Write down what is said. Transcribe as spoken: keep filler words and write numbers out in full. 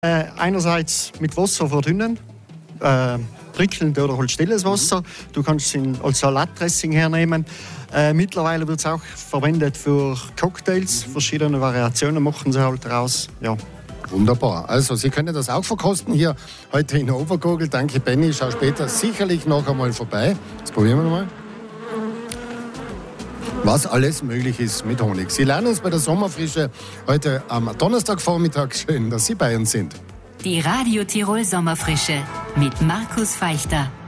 Äh, einerseits mit Wasser verdünnen, äh, prickelnd oder halt stilles Wasser. Du kannst es als Salatdressing hernehmen. Äh, mittlerweile wird es auch verwendet für Cocktails. Verschiedene Variationen machen sie halt raus. Ja. Wunderbar. Also, Sie können das auch verkosten hier heute in Obergurgl. Danke, Benny. Ich schaue später sicherlich noch einmal vorbei. Jetzt probieren wir nochmal. Was alles möglich ist mit Honig. Sie lernen es bei der Sommerfrische heute am Donnerstagvormittag. Schön, dass Sie bei uns sind. Die Radio Tirol Sommerfrische mit Markus Feichter.